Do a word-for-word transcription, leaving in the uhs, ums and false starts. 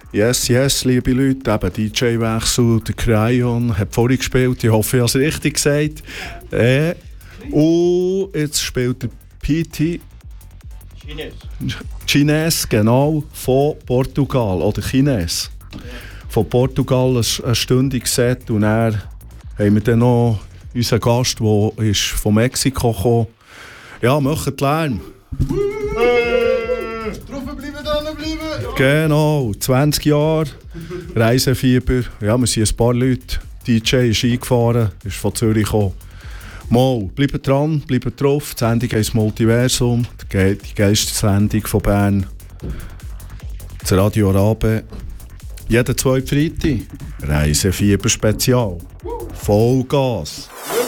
Yes, yes, liebe Leute, eben D J-Wechsel, der Crayon hat vorhin gespielt, ich hoffe, ich habe es richtig gesagt. Äh, und jetzt spielt der P T Chines. Chines, genau, von Portugal, oder Chines. Von Portugal ein, ein stündiges Set und dann haben wir dann noch unseren Gast, der ist von Mexiko gekommen. Ja, macht Lärm. Draufbleiben, dranbleiben! Genau, zwanzig Jahre, Reisefieber. Ja, wir sind ein paar Leute. D J ist eingefahren, ist von Zürich gekommen. Mal, bleibt dran, bleibt drauf. Die Sendung heisst Multiversum, die geilste Sendung von Bern. Das Radio Rabe. Jeden zweiten Freitag. Reisefieber Spezial. Vollgas.